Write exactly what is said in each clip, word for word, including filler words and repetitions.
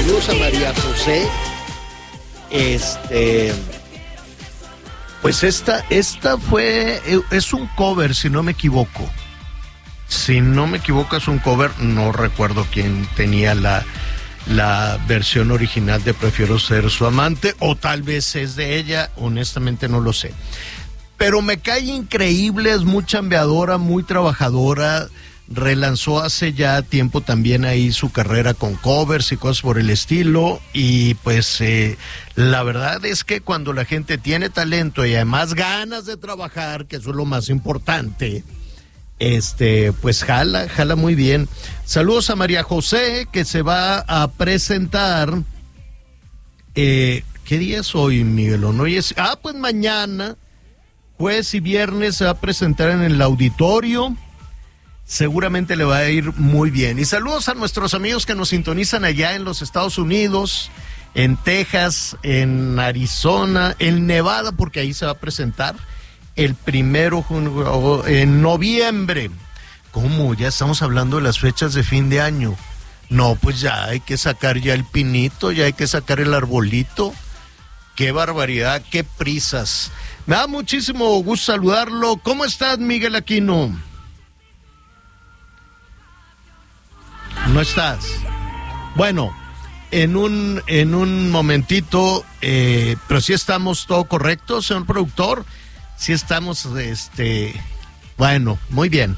saludos a María José. Este, pues esta, esta fue, es un cover, si no me equivoco. Si no me equivoco es un cover, no recuerdo quién tenía la, la versión original de Prefiero ser su amante, o tal vez es de ella, honestamente no lo sé. Pero me cae increíble, es muy chambeadora, muy trabajadora. Relanzó hace ya tiempo también ahí su carrera con covers y cosas por el estilo, y pues eh, la verdad es que cuando la gente tiene talento y además ganas de trabajar, que eso es lo más importante, este pues jala, jala muy bien. Saludos a María José, que se va a presentar, eh, ¿qué día es hoy, Miguelón? Hoy es, ah, pues mañana, jueves y viernes se va a presentar en el auditorio. Seguramente le va a ir muy bien. Y saludos a nuestros amigos que nos sintonizan allá en los Estados Unidos, en Texas, en Arizona, en Nevada, porque ahí se va a presentar el primero en noviembre. ¿Cómo? Ya estamos hablando de las fechas de fin de año. No, pues ya hay que sacar ya el pinito, ya hay que sacar el arbolito. Qué barbaridad, qué prisas. Me da muchísimo gusto saludarlo. ¿Cómo estás, Miguel Aquino? No estás. Bueno, en un en un momentito, eh, pero sí estamos todo correcto, señor productor. Sí estamos, este, bueno, muy bien.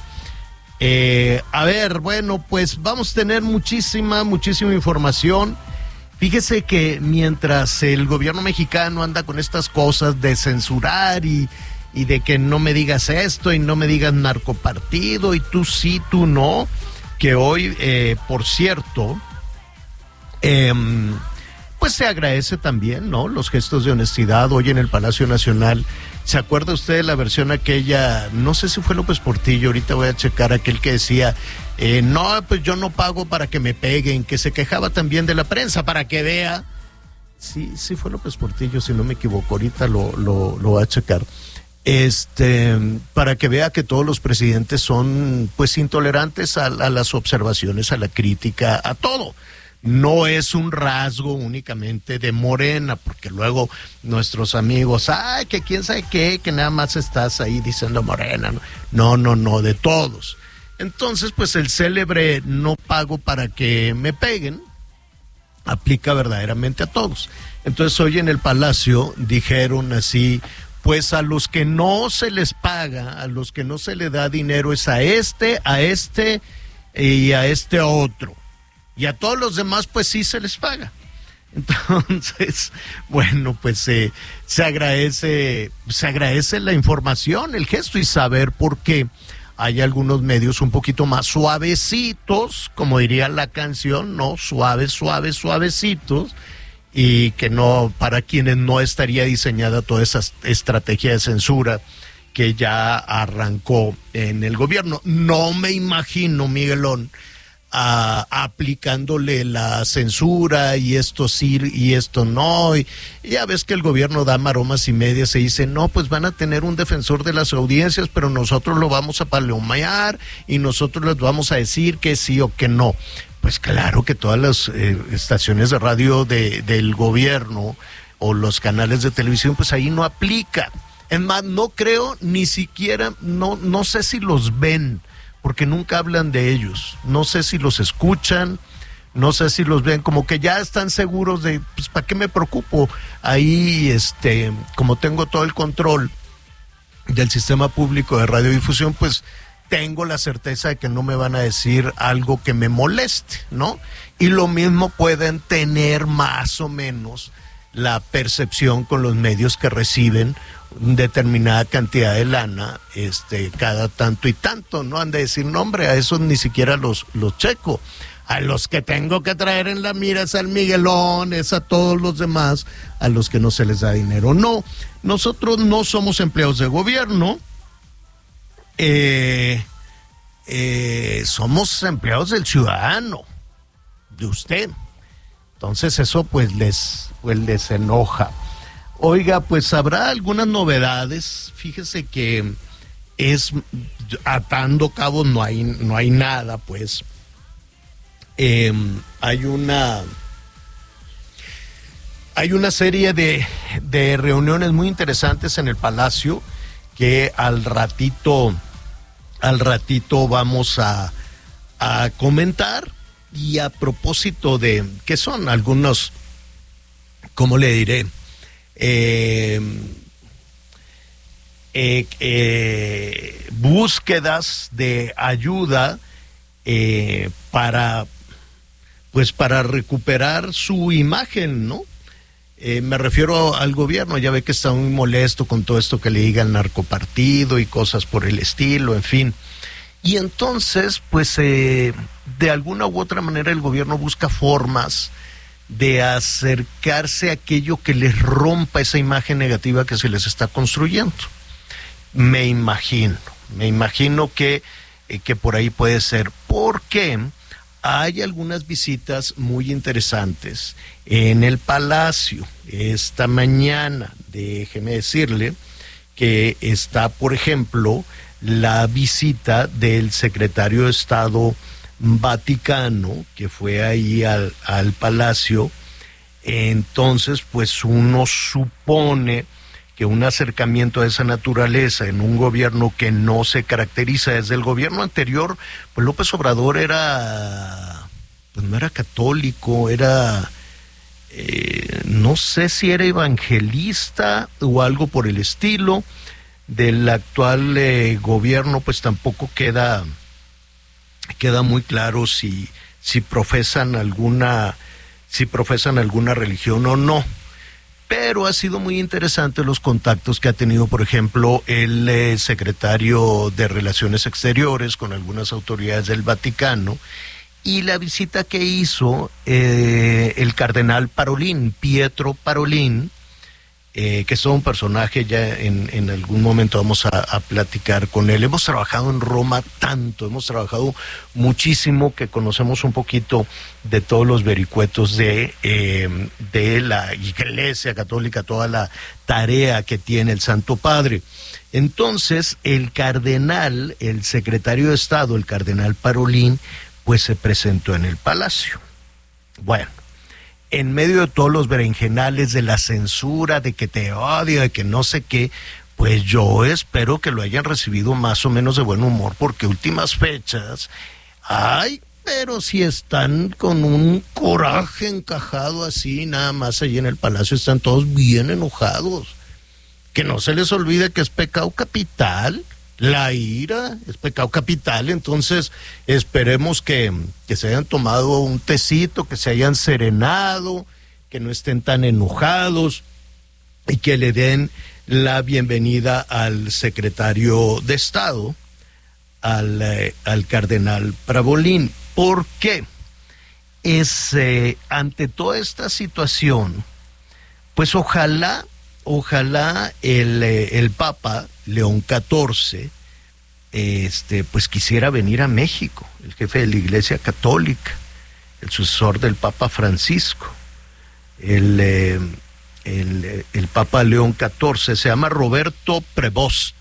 Eh, a ver, bueno, pues vamos a tener muchísima, muchísima información. Fíjese que mientras el gobierno mexicano anda con estas cosas de censurar y, y de que no me digas esto y no me digas narcopartido y tú sí, tú no, que hoy, eh, por cierto, eh, pues se agradece también, ¿no?, los gestos de honestidad hoy en el Palacio Nacional. ¿Se acuerda usted de la versión aquella? No sé si fue López Portillo, ahorita voy a checar, aquel que decía, eh, no, pues yo no pago para que me peguen, que se quejaba también de la prensa, para que vea. Sí, sí fue López Portillo, si no me equivoco, ahorita lo, lo, lo voy a checar. Este, para que vea que todos los presidentes son pues intolerantes a, a las observaciones, a la crítica, a todo. No es un rasgo únicamente de Morena, porque luego nuestros amigos, ay, que quién sabe qué, que nada más estás ahí diciendo Morena. No, no, no, de todos. Entonces, pues el célebre no pago para que me peguen aplica verdaderamente a todos. Entonces hoy en el Palacio dijeron así, pues a los que no se les paga, a los que no se le da dinero es a este, a este y a este otro. Y a todos los demás pues sí se les paga. Entonces, bueno, pues eh, se agradece, se agradece la información, el gesto y saber por qué hay algunos medios un poquito más suavecitos, como diría la canción, ¿no? Suaves, suaves, suavecitos. Y que no, para quienes no estaría diseñada toda esa estrategia de censura que ya arrancó en el gobierno. No me imagino, Miguelón, a, aplicándole la censura y esto sí y esto no. Y ya ves que el gobierno da maromas y medias, se dice, no, pues van a tener un defensor de las audiencias, pero nosotros lo vamos a palomear y nosotros les vamos a decir que sí o que no. Pues claro que todas las eh, estaciones de radio de, del gobierno o los canales de televisión, pues ahí no aplica. Es más, no creo ni siquiera, no, no sé si los ven, porque nunca hablan de ellos. No sé si los escuchan, no sé si los ven, como que ya están seguros de, pues, ¿para qué me preocupo? Ahí, este, como tengo todo el control del sistema público de radiodifusión, pues tengo la certeza de que no me van a decir algo que me moleste, ¿no? Y lo mismo pueden tener más o menos la percepción con los medios que reciben determinada cantidad de lana, este, cada tanto y tanto, ¿no? Han de decir, no, hombre, a esos ni siquiera los, los checo. A los que tengo que traer en la mira es al Miguelón, es a todos los demás, a los que no se les da dinero. No, nosotros no somos empleados de gobierno, Eh, eh, somos empleados del ciudadano, de usted. Entonces eso pues les, pues les enoja. Oiga, pues habrá algunas novedades. Fíjese que es atando cabos, no hay, no hay nada, pues. Eh, hay una hay una serie de, de reuniones muy interesantes en el Palacio que al ratito, al ratito vamos a, a comentar. Y a propósito de, ¿qué son algunos, cómo le diré? Eh, eh, eh, búsquedas de ayuda eh, para, pues para recuperar su imagen, ¿no? Eh, me refiero al gobierno, ya ve que está muy molesto con todo esto que le diga el narcopartido y cosas por el estilo, en fin. Y entonces, pues, eh, de alguna u otra manera el gobierno busca formas de acercarse a aquello que les rompa esa imagen negativa que se les está construyendo. Me imagino, me imagino que, eh, que por ahí puede ser, porque hay algunas visitas muy interesantes en el Palacio. Esta mañana, déjeme decirle que está, por ejemplo, la visita del secretario de Estado Vaticano, que fue ahí al, al Palacio. Entonces, pues uno supone que un acercamiento de esa naturaleza en un gobierno que no se caracteriza desde el gobierno anterior, pues López Obrador era, pues no era católico, era, eh, no sé si era evangelista o algo por el estilo. Del actual eh, gobierno, pues tampoco queda queda muy claro si si profesan alguna si profesan alguna religión o no. Pero ha sido muy interesante los contactos que ha tenido, por ejemplo, el eh, secretario de Relaciones Exteriores con algunas autoridades del Vaticano, y la visita que hizo eh, el cardenal Parolin, Pietro Parolin, Eh, que es todo un personaje. Ya en, en algún momento vamos a, a platicar con él. Hemos trabajado en Roma tanto, hemos trabajado muchísimo, que conocemos un poquito de todos los vericuetos de, eh, de la Iglesia Católica, toda la tarea que tiene el Santo Padre. Entonces, el cardenal, el secretario de Estado, el cardenal Parolin, pues se presentó en el Palacio. Bueno, en medio de todos los berenjenales de la censura, de que te odio, de que no sé qué, pues yo espero que lo hayan recibido más o menos de buen humor, porque últimas fechas, ay, pero si están con un coraje encajado así, nada más allí en el Palacio están todos bien enojados. Que no se les olvide que es pecado capital. La ira es pecado capital. Entonces esperemos que, que se hayan tomado un tecito, que se hayan serenado, que no estén tan enojados y que le den la bienvenida al secretario de Estado, al, eh, al cardenal Parolin. ¿Por qué? Es, eh, ante toda esta situación, pues ojalá Ojalá el, eh, el Papa León catorce este, pues quisiera venir a México, el jefe de la Iglesia Católica, el sucesor del Papa Francisco. El, eh, el, el Papa León catorce se llama Roberto Prevost.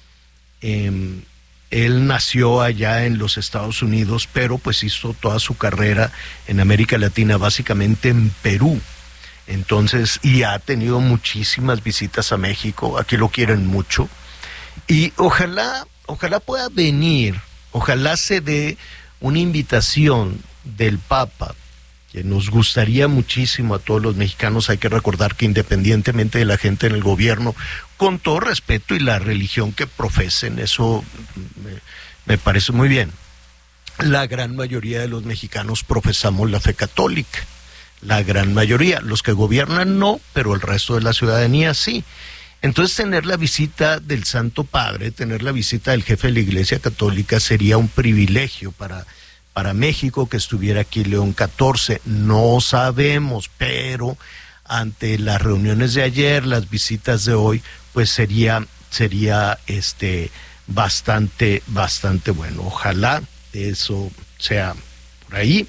Eh, él nació allá en los Estados Unidos, pero pues hizo toda su carrera en América Latina, básicamente en Perú. Entonces, y ha tenido muchísimas visitas a México, aquí lo quieren mucho, y ojalá, ojalá pueda venir, ojalá se dé una invitación del Papa, que nos gustaría muchísimo a todos los mexicanos. Hay que recordar que independientemente de la gente en el gobierno, con todo respeto y la religión que profesen, eso me, me parece muy bien, la gran mayoría de los mexicanos profesamos la fe católica. La gran mayoría, los que gobiernan no, pero el resto de la ciudadanía sí. Entonces, tener la visita del Santo Padre, tener la visita del jefe de la Iglesia Católica sería un privilegio para, para México, que estuviera aquí León catorce. No sabemos, pero ante las reuniones de ayer, las visitas de hoy, pues sería, sería este bastante, bastante bueno. Ojalá eso sea por ahí.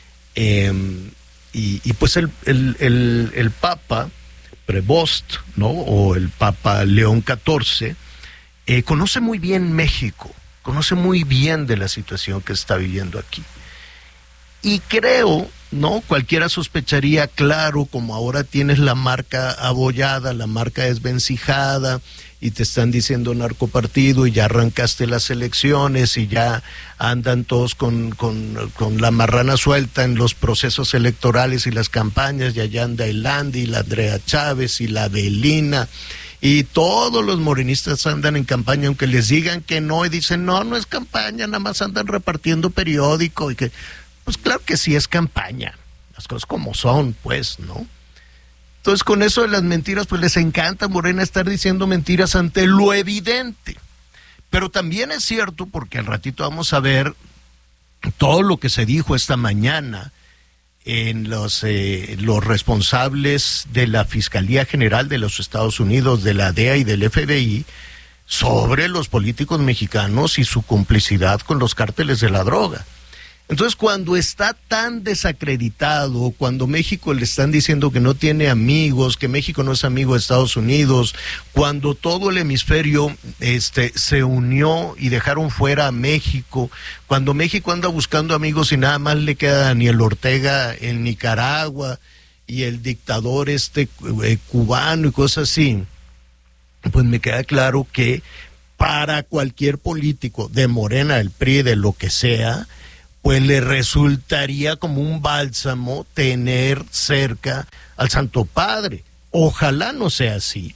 Eh, Y, y pues el, el, el, el Papa Prevost, ¿no? O el Papa León catorce, eh, conoce muy bien México, conoce muy bien de la situación que está viviendo aquí. Y creo, ¿no? Cualquiera sospecharía, claro, como ahora tienes la marca abollada, la marca desvencijada, y te están diciendo narcopartido, y ya arrancaste las elecciones, y ya andan todos con, con, con la marrana suelta en los procesos electorales y las campañas, y allá anda el Andy, y la Andrea Chávez, y la Avelina, y todos los morenistas andan en campaña, aunque les digan que no, y dicen, no, no es campaña, nada más andan repartiendo periódico, y que... Pues claro que sí es campaña, las cosas como son, pues, ¿no? Entonces con eso de las mentiras, pues les encanta a Morena estar diciendo mentiras ante lo evidente. Pero también es cierto, porque al ratito vamos a ver todo lo que se dijo esta mañana en los, eh, los responsables de la Fiscalía General de los Estados Unidos, de la D E A y del F B I, sobre los políticos mexicanos y su complicidad con los cárteles de la droga. Entonces, cuando está tan desacreditado, cuando México le están diciendo que no tiene amigos, que México no es amigo de Estados Unidos, cuando todo el hemisferio este, se unió y dejaron fuera a México, cuando México anda buscando amigos y nada más le queda a Daniel Ortega en Nicaragua y el dictador este eh, cubano y cosas así, pues me queda claro que para cualquier político de Morena, del P R I, de lo que sea, pues le resultaría como un bálsamo tener cerca al Santo Padre. Ojalá no sea así.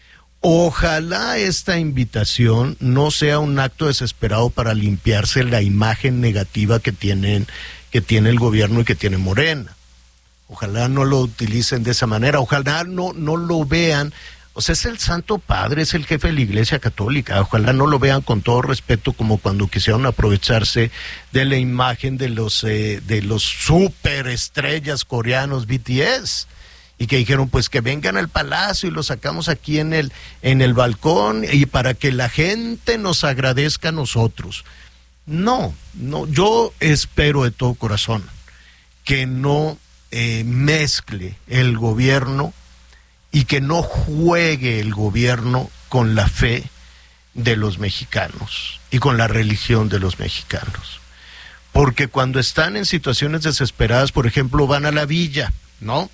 Ojalá esta invitación no sea un acto desesperado para limpiarse la imagen negativa que tienen, que tiene el gobierno y que tiene Morena. Ojalá no lo utilicen de esa manera. Ojalá no, no lo vean. O sea, es el Santo Padre, es el jefe de la Iglesia Católica. Ojalá no lo vean con todo respeto como cuando quisieron aprovecharse de la imagen de los eh, de los superestrellas coreanos B T S y que dijeron pues que vengan al palacio y lo sacamos aquí en el en el balcón y para que la gente nos agradezca a nosotros. No, no, yo espero de todo corazón que no eh, mezcle el gobierno y que no juegue el gobierno con la fe de los mexicanos y con la religión de los mexicanos. Porque cuando están en situaciones desesperadas, por ejemplo, van a la villa, ¿no?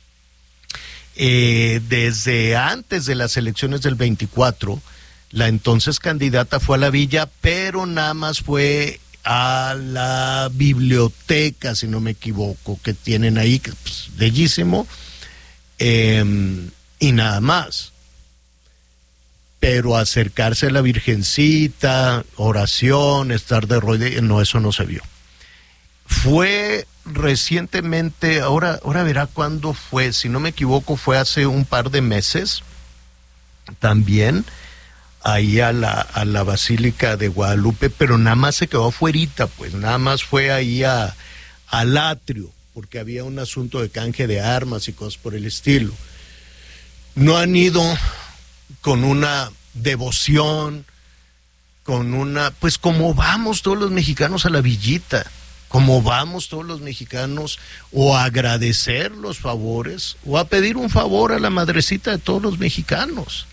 Eh, desde antes de las elecciones del veinticuatro, la entonces candidata fue a la villa, pero nada más fue a la biblioteca, si no me equivoco, que tienen ahí, que es pues, bellísimo. Eh, y nada más, pero acercarse a la Virgencita, oración, estar de rodillas, no, eso no se vio. Fue recientemente, ahora, ahora verá cuándo fue, si no me equivoco fue hace un par de meses, también ahí a la, a la Basílica de Guadalupe, pero nada más se quedó afuerita, pues nada más fue ahí a, al atrio, porque había un asunto de canje de armas y cosas por el estilo. No han ido con una devoción, con una, pues como vamos todos los mexicanos a la villita, como vamos todos los mexicanos o a agradecer los favores o a pedir un favor a la madrecita de todos los mexicanos.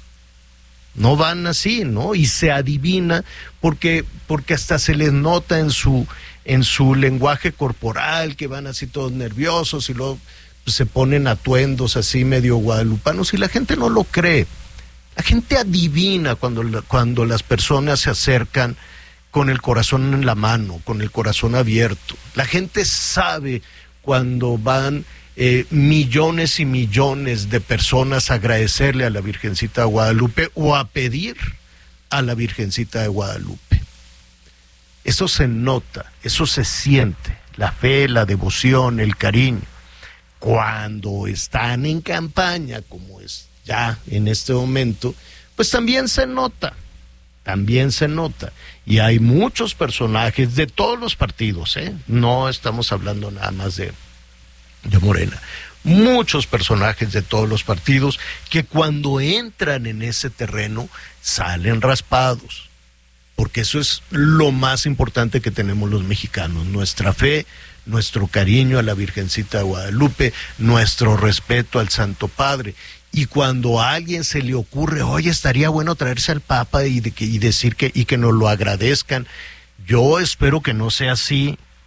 No van así, ¿no? Y se adivina porque, porque hasta se les nota en su en su lenguaje corporal, que van así todos nerviosos y luego pues, se ponen atuendos así medio guadalupanos y la gente no lo cree. La gente adivina cuando, cuando las personas se acercan con el corazón en la mano, con el corazón abierto. La gente sabe cuando van eh, millones y millones de personas a agradecerle a la Virgencita de Guadalupe o a pedir a la Virgencita de Guadalupe. Eso se nota, eso se siente, la fe, la devoción, el cariño. Cuando están en campaña, como es ya en este momento, pues también se nota, también se nota. Y hay muchos personajes de todos los partidos, ¿eh? No estamos hablando nada más de, de Morena. Muchos personajes de todos los partidos que cuando entran en ese terreno salen raspados. Porque eso es lo más importante que tenemos los mexicanos, nuestra fe, nuestro cariño a la Virgencita de Guadalupe, nuestro respeto al Santo Padre. Y cuando a alguien se le ocurre, oye, estaría bueno traerse al Papa y, de que, y decir que, y que nos lo agradezcan, yo espero que no sea así,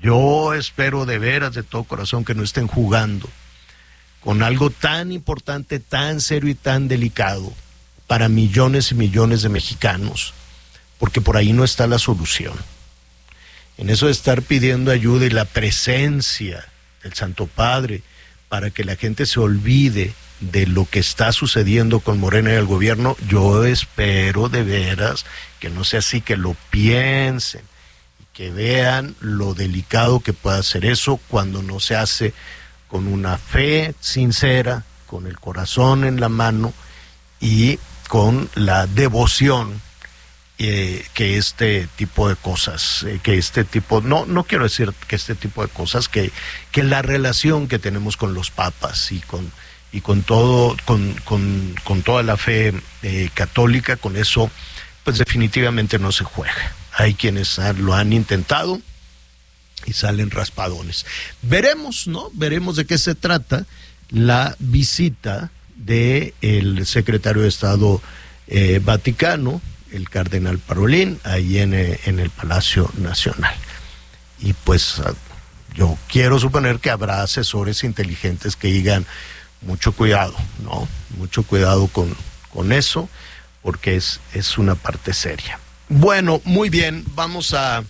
Yo espero de veras, de todo corazón, que no estén jugando con algo tan importante, tan serio y tan delicado para millones y millones de mexicanos, porque por ahí no está la solución. En eso de estar pidiendo ayuda y la presencia del Santo Padre para que la gente se olvide de lo que está sucediendo con Morena y el gobierno, yo espero de veras que no sea así, que lo piensen, que vean lo delicado que puede ser eso cuando no se hace con una fe sincera, con el corazón en la mano y con la devoción eh, que este tipo de cosas, eh, que este tipo, no no quiero decir que este tipo de cosas, que, que la relación que tenemos con los papas y con y con todo, con, con, con toda la fe eh, católica, con eso, pues definitivamente no se juega. Hay quienes lo han intentado y salen raspadones. Veremos, ¿no? Veremos de qué se trata la visita de el secretario de Estado eh, Vaticano, el cardenal Parolin, ahí en, en el Palacio Nacional. Y pues yo quiero suponer que habrá asesores inteligentes que digan, mucho cuidado, ¿no? Mucho cuidado con, con eso, porque es, es una parte seria. Bueno, muy bien, vamos a,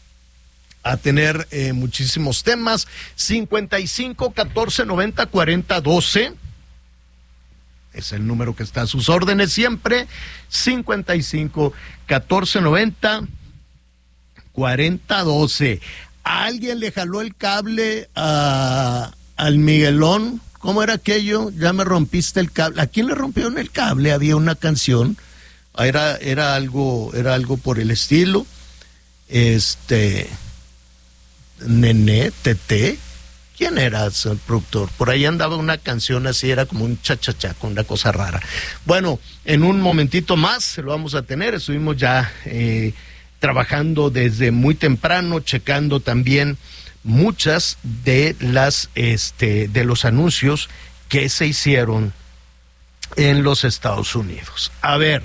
a tener eh, muchísimos temas. cincuenta y cinco, catorce, noventa, cuarenta, doce. Es el número que está a sus órdenes siempre. cincuenta y cinco, catorce, noventa, cuarenta, doce. ¿A alguien le jaló el cable a, al Miguelón? ¿Cómo era aquello? Ya me rompiste el cable. ¿A quién le rompieron el cable? Había una canción. Era, era algo, era algo por el estilo. Este, Nené, Tete. ¿Quién era el productor? Por ahí andaba una canción así, era como un cha-cha-cha, con una cosa rara. Bueno, en un momentito más se lo vamos a tener. Estuvimos ya eh, trabajando desde muy temprano, checando también muchas de las este de los anuncios que se hicieron en los Estados Unidos. A ver,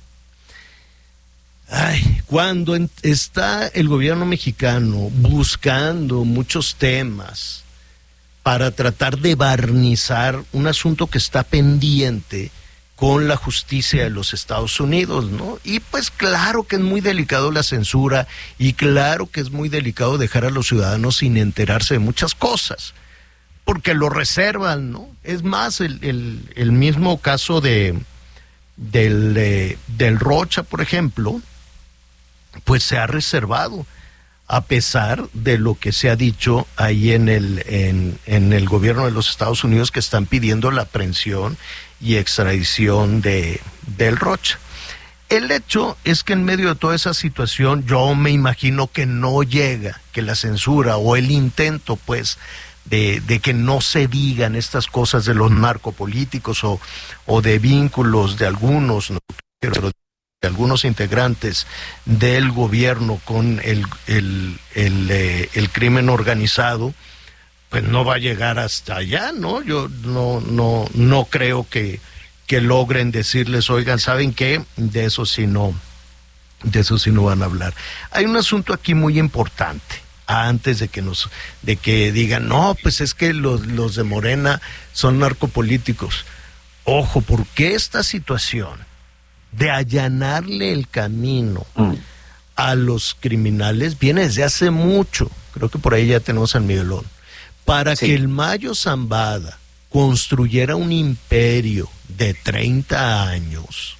ay, cuando en, está el gobierno mexicano buscando muchos temas para tratar de barnizar un asunto que está pendiente con la justicia de los Estados Unidos, ¿no? Y pues claro que es muy delicado la censura y claro que es muy delicado dejar a los ciudadanos sin enterarse de muchas cosas, porque lo reservan, ¿no? Es más, el, el, el mismo caso de del, de, del Rocha, por ejemplo, pues se ha reservado, a pesar de lo que se ha dicho ahí en el, en, en el gobierno de los Estados Unidos, que están pidiendo la aprehensión y extradición de del Rocha. El hecho es que en medio de toda esa situación, yo me imagino que no llega, que la censura o el intento, pues, de, de que no se digan estas cosas de los narcopolíticos o, o de vínculos de algunos, no quiero de algunos integrantes del gobierno con el, el, el, eh, el crimen organizado, pues no va a llegar hasta allá, ¿no? Yo no, no, no creo que, que logren decirles, oigan, ¿saben qué? De eso sí no, de eso sí no van a hablar. Hay un asunto aquí muy importante, antes de que nos, de que digan, no, pues es que los, los de Morena son narcopolíticos. Ojo, porque esta situación de allanarle el camino mm. a los criminales viene desde hace mucho. Creo que por ahí ya tenemos al Miguelón. Para sí. que el Mayo Zambada construyera un imperio de treinta años,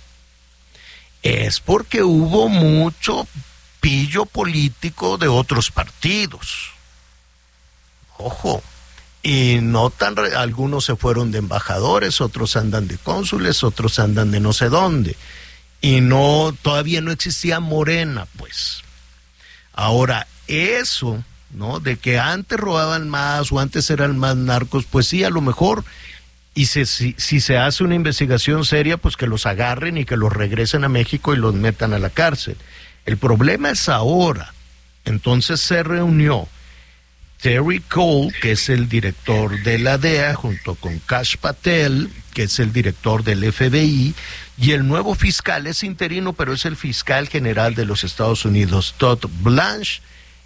es porque hubo mucho pillo político de otros partidos. Ojo. Y no tan, re- algunos se fueron de embajadores, otros andan de cónsules, otros andan de no sé dónde. Y no, todavía no existía Morena, pues. Ahora, eso, ¿no? De que antes robaban más o antes eran más narcos, pues sí, a lo mejor. Y se, si, si se hace una investigación seria, pues que los agarren y que los regresen a México y los metan a la cárcel. El problema es ahora. Entonces se reunió Terry Cole, que es el director de la D E A, junto con Kash Patel, que es el director del F B I, y el nuevo fiscal, es interino, pero es el fiscal general de los Estados Unidos, Todd Blanche,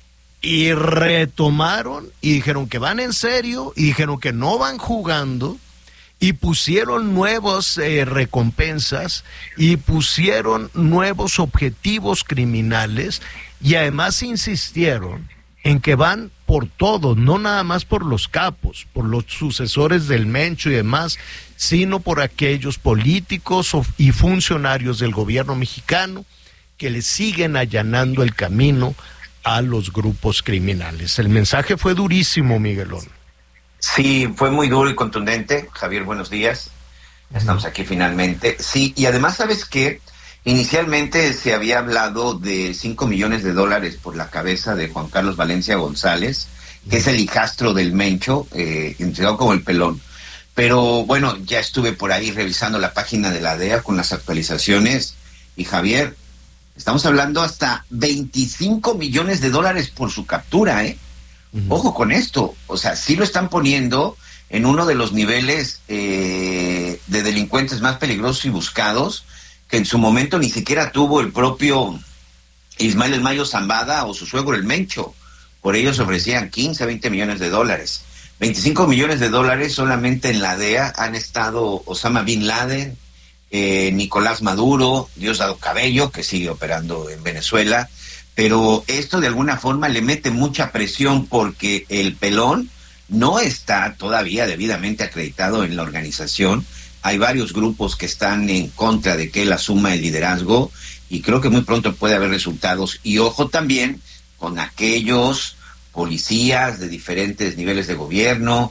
y retomaron y dijeron que van en serio y dijeron que no van jugando y pusieron nuevas eh, recompensas y pusieron nuevos objetivos criminales y además insistieron en que van por todos, no nada más por los capos, por los sucesores del Mencho y demás, sino por aquellos políticos y funcionarios del gobierno mexicano que le siguen allanando el camino a los grupos criminales. El mensaje fue durísimo, Miguelón. Sí, fue muy duro y contundente. Javier, buenos días. Ya estamos aquí finalmente. Sí, y además, ¿sabes qué? Inicialmente se había hablado de cinco millones de dólares por la cabeza de Juan Carlos Valencia González, que es el hijastro del Mencho, eh, entregado como el Pelón. Pero bueno, ya estuve por ahí revisando la página de la D E A con las actualizaciones. Y Javier, estamos hablando hasta veinticinco millones de dólares por su captura, ¿eh? Uh-huh. Ojo con esto. O sea, sí lo están poniendo en uno de los niveles eh, de delincuentes más peligrosos y buscados, que en su momento ni siquiera tuvo el propio Ismael El Mayo Zambada o su suegro el Mencho. Por ellos ofrecían quince, veinte millones de dólares. veinticinco millones de dólares solamente en la D E A han estado Osama Bin Laden, eh, Nicolás Maduro, Diosdado Cabello, que sigue operando en Venezuela. Pero esto de alguna forma le mete mucha presión porque el Pelón no está todavía debidamente acreditado en la organización. Hay varios grupos que están en contra de que él asuma el liderazgo y creo que muy pronto puede haber resultados. Y ojo también con aquellos policías de diferentes niveles de gobierno,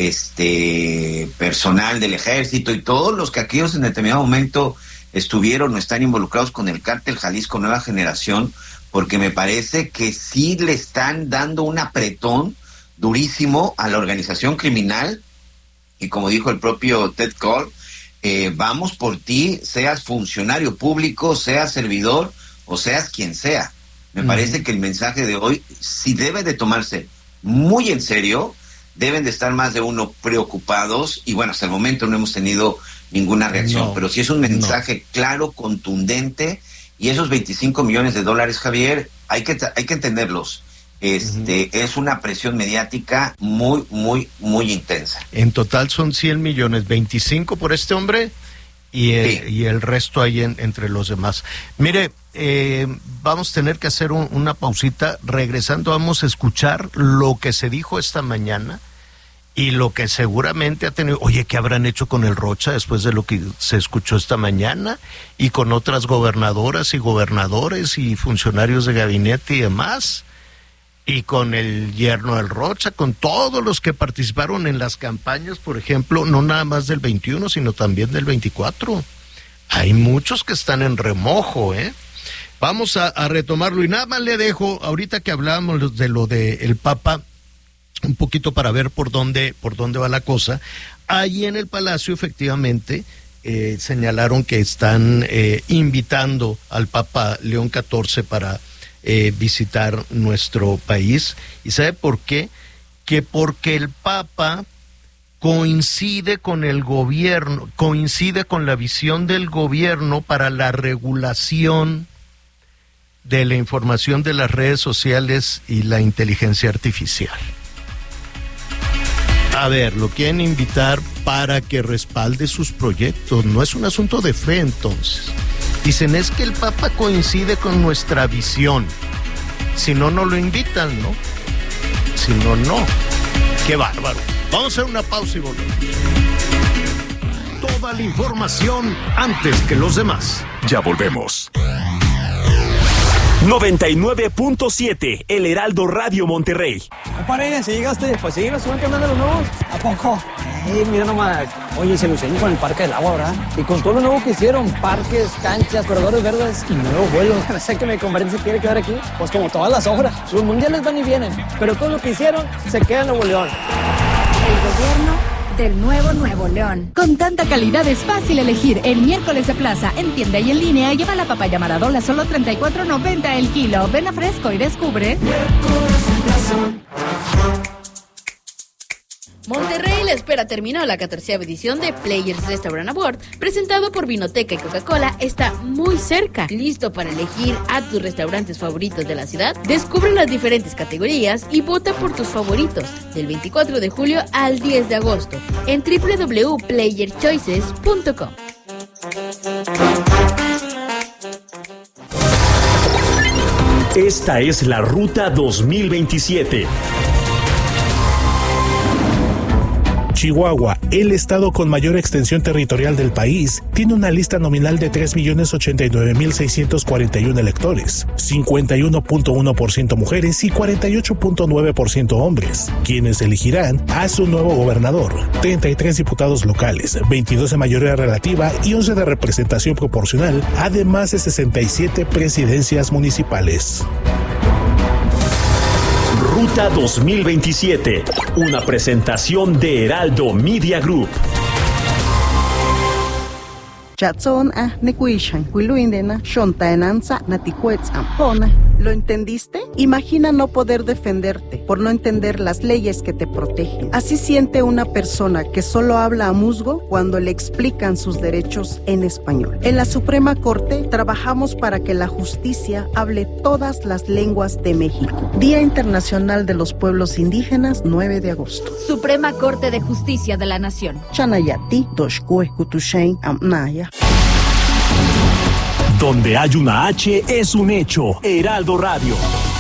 este personal del ejército y todos los que aquellos en determinado momento estuvieron o están involucrados con el cártel Jalisco Nueva Generación, porque me parece que sí le están dando un apretón durísimo a la organización criminal. Y como dijo el propio Ted Cole, eh, vamos por ti, seas funcionario público, seas servidor o seas quien sea. Me uh-huh. parece que el mensaje de hoy sí debe de tomarse muy en serio, deben de estar más de uno preocupados y bueno, hasta el momento no hemos tenido ninguna reacción, no, pero sí es un mensaje no. claro, contundente, y esos veinticinco millones de dólares, Javier, hay que, hay que entenderlos. Este, uh-huh. Es una presión mediática muy, muy, muy intensa. En total son cien millones, veinticinco por este hombre y el, sí. y el resto ahí en, entre los demás. Mire, eh, vamos a tener que hacer un, una pausita. Regresando vamos a escuchar lo que se dijo esta mañana y lo que seguramente ha tenido. Oye, ¿qué habrán hecho con el Rocha después de lo que se escuchó esta mañana? Y con otras gobernadoras y gobernadores y funcionarios de gabinete y demás. Y con el yerno del Rocha, con todos los que participaron en las campañas, por ejemplo, no nada más del veintiuno, sino también del veinticuatro. Hay muchos que están en remojo, ¿eh? Vamos a, a retomarlo y nada más le dejo, ahorita que hablábamos de lo del Papa, un poquito para ver por dónde, por dónde va la cosa. Ahí en el Palacio, efectivamente, eh, señalaron que están eh, invitando al Papa León catorce para Eh, visitar nuestro país. ¿Y sabe por qué? Que porque el Papa coincide con el gobierno, coincide con la visión del gobierno para la regulación de la información de las redes sociales y la inteligencia artificial. A ver, lo quieren invitar para que respalde sus proyectos. No es un asunto de fe, entonces. Dicen, es que el Papa coincide con nuestra visión. Si no, no lo invitan, ¿no? Si no, no. Qué bárbaro. Vamos a hacer una pausa y volvemos. Toda la información antes que los demás. Ya volvemos. noventa y nueve punto siete, El Heraldo Radio Monterrey. Compadre, si llegaste, pues sí, nos suben que andan los nuevos. ¿A poco? Eh, mira nomás. Oye, se lucen con el Parque del Agua, ¿verdad? Y con todo lo nuevo que hicieron, parques, canchas, corredores verdes y nuevos vuelos. Sé que mi compadre se quiere quedar aquí, pues como todas las obras. Los mundiales van y vienen, pero todo lo que hicieron se queda en Nuevo León. El gobierno del nuevo Nuevo León. Con tanta calidad es fácil elegir. El miércoles de plaza, en tienda y en línea, lleva la papaya Maradola solo treinta y cuatro noventa el kilo. Ven a Fresco y descubre. Monterrey la espera terminó. La catorceava edición de Players Restaurant Award, presentado por Vinoteca y Coca-Cola, está muy cerca. ¿Listo para elegir a tus restaurantes favoritos de la ciudad? Descubre las diferentes categorías y vota por tus favoritos del veinticuatro de julio al diez de agosto en doble u doble u doble u punto player choices punto com. Esta es la Ruta dos mil veintisiete. Chihuahua, el estado con mayor extensión territorial del país, tiene una lista nominal de tres millones ochenta y nueve mil seiscientos cuarenta y uno electores, cincuenta y uno punto uno por ciento mujeres y cuarenta y ocho punto nueve por ciento hombres, quienes elegirán a su nuevo gobernador, treinta y tres diputados locales, veintidós de mayoría relativa y once de representación proporcional, además de sesenta y siete presidencias municipales. Ruta dos mil veintisiete, una presentación de Heraldo Media Group. Chatson a Nekuishan, Wiluindena, Shontaenanza, Naticuetz, Ampona. ¿Lo entendiste? Imagina no poder defenderte por no entender las leyes que te protegen. Así siente una persona que solo habla a musgo cuando le explican sus derechos en español. En la Suprema Corte trabajamos para que la justicia hable todas las lenguas de México. Día Internacional de los Pueblos Indígenas, nueve de agosto. Suprema Corte de Justicia de la Nación. Chanayati, Doshkue, Kutushain, Amnaya. Donde hay una H es un hecho. Heraldo Radio.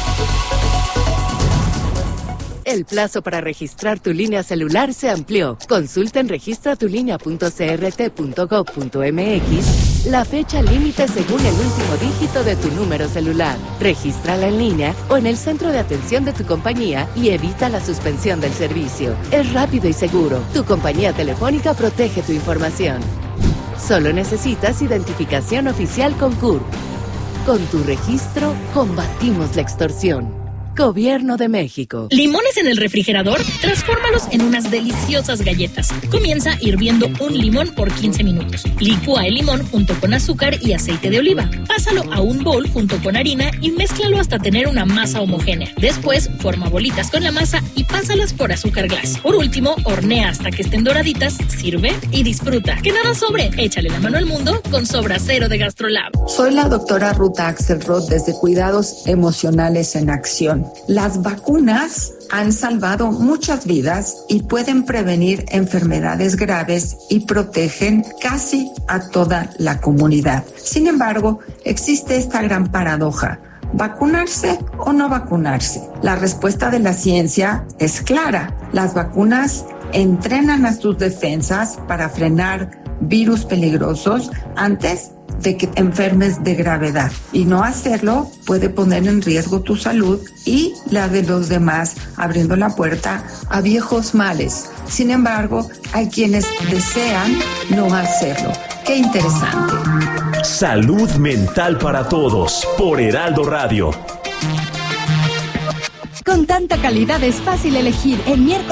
El plazo para registrar tu línea celular se amplió. Consulta en registra tu línea punto c r t punto gov punto m x la fecha límite según el último dígito de tu número celular. Regístrala en línea o en el centro de atención de tu compañía y evita la suspensión del servicio. Es rápido y seguro. Tu compañía telefónica protege tu información. Solo necesitas identificación oficial con C U R. Con tu registro, combatimos la extorsión. Gobierno de México. ¿Limones en el refrigerador? Transfórmalos en unas deliciosas galletas. Comienza hirviendo un limón por quince minutos. Licúa el limón junto con azúcar y aceite de oliva. Pásalo a un bol junto con harina y mézclalo hasta tener una masa homogénea. Después, forma bolitas con la masa y pásalas por azúcar glass. Por último, hornea hasta que estén doraditas, sirve y disfruta. Que nada sobre, échale la mano al mundo con Sobra Cero de GastroLab. Soy la doctora Ruta Axelrod desde Cuidados Emocionales en Acción. Las vacunas han salvado muchas vidas y pueden prevenir enfermedades graves y protegen casi a toda la comunidad. Sin embargo, existe esta gran paradoja: ¿vacunarse o no vacunarse? La respuesta de la ciencia es clara. Las vacunas entrenan a tus defensas para frenar virus peligrosos antes de que te enfermes de gravedad, y no hacerlo puede poner en riesgo tu salud y la de los demás, abriendo la puerta a viejos males. Sin embargo, hay quienes desean no hacerlo. ¡Qué interesante! Salud mental para todos, por Heraldo Radio. Con tanta calidad es fácil elegir el miércoles